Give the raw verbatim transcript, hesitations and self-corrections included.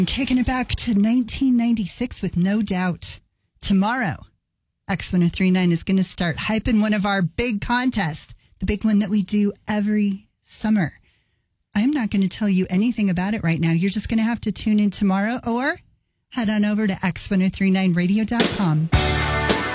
Kicking it back to nineteen ninety-six with No Doubt. Tomorrow, X ten thirty-nine is going to start hyping one of our big contests, the big one that we do every summer. I'm not going to tell you anything about it right now. You're just going to have to tune in tomorrow or head on over to X ten thirty-nine radio dot com.